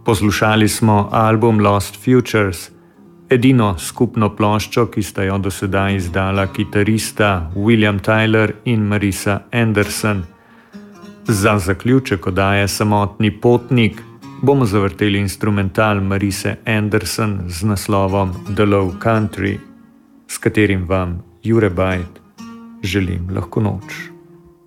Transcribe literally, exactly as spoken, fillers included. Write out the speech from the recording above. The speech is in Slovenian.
Poslušali smo album Lost Futures, edino skupno ploščo, ki sta jo do sedaj izdala kitarista William Tyler in Marisa Anderson. Za zaključek oddaje Samotni potnik bomo zavrteli instrumental Marise Anderson z naslovom The Low Country, s katerim vam Jure Bajt želim lahko noč.